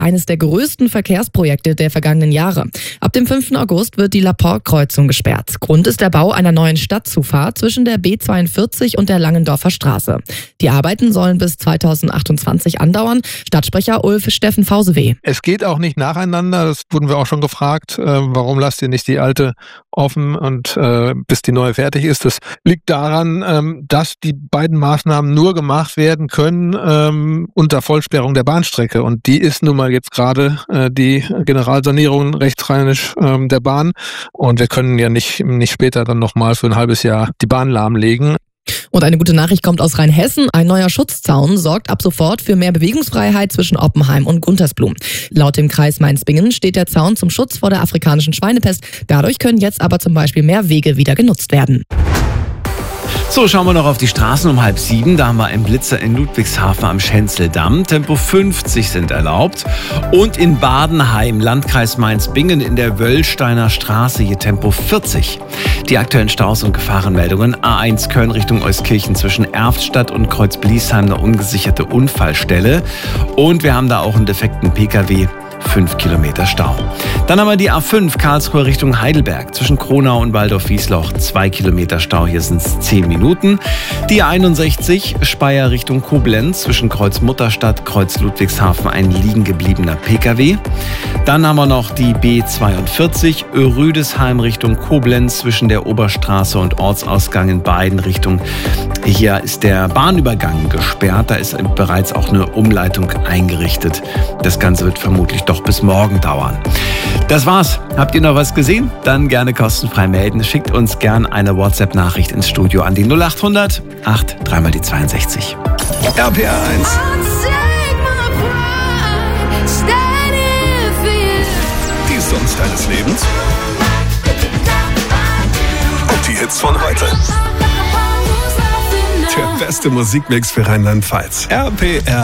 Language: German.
eines der größten Verkehrsprojekte der vergangenen Jahre. Ab dem 5. August wird die La Porte-Kreuzung gesperrt. Grund ist der Bau einer neuen Stadtzufahrt zwischen der B42 und der Langendorfer Straße. Die Arbeiten sollen bis 2028 andauern. Stadtsprecher Ulf Steffen Fauseweh. Es geht auch nicht nacheinander, das wurden wir auch schon gefragt. Warum lasst ihr nicht die alte offen und bis die neue fertig ist? Das liegt daran, dass die beiden Maßnahmen nur gemacht werden können unter Vollsperrung der Bahnstrecke. Und die ist nun mal jetzt gerade die Generalsanierung rechtsrheinisch der Bahn. Und wir können ja nicht später dann nochmal für ein halbes Jahr die Bahn lahmlegen. Und eine gute Nachricht kommt aus Rheinhessen. Ein neuer Schutzzaun sorgt ab sofort für mehr Bewegungsfreiheit zwischen Oppenheim und Guntersblum. Laut dem Kreis Mainz-Bingen steht der Zaun zum Schutz vor der afrikanischen Schweinepest. Dadurch können jetzt aber zum Beispiel mehr Wege wieder genutzt werden. So, schauen wir noch auf die Straßen um 6:30. Da haben wir einen Blitzer in Ludwigshafen am Schenzeldamm. Tempo 50 sind erlaubt. Und in Badenheim, Landkreis Mainz-Bingen, in der Wöllsteiner Straße, hier Tempo 40. Die aktuellen Staus und Gefahrenmeldungen. A1 Köln Richtung Euskirchen zwischen Erftstadt und Kreuz-Bliesheim, eine ungesicherte Unfallstelle. Und wir haben da auch einen defekten Pkw. 5 Kilometer Stau. Dann haben wir die A5 Karlsruhe Richtung Heidelberg. Zwischen Kronau und Waldorf-Wiesloch 2 Kilometer Stau. Hier sind es 10 Minuten. Die A61 Speyer Richtung Koblenz. Zwischen Kreuz Mutterstadt, Kreuz Ludwigshafen ein liegen gebliebener Pkw. Dann haben wir noch die B42 Rüdesheim Richtung Koblenz. Zwischen der Oberstraße und Ortsausgang in beiden Richtungen. Hier ist der Bahnübergang gesperrt. Da ist bereits auch eine Umleitung eingerichtet. Das Ganze wird vermutlich doch bis morgen dauern. Das war's. Habt ihr noch was gesehen? Dann gerne kostenfrei melden. Schickt uns gern eine WhatsApp-Nachricht ins Studio an die 0800 8 3 mal die 62. RPR1. Die Songs deines Lebens. Und die Hits von heute. Der beste Musikmix für Rheinland-Pfalz. RPR.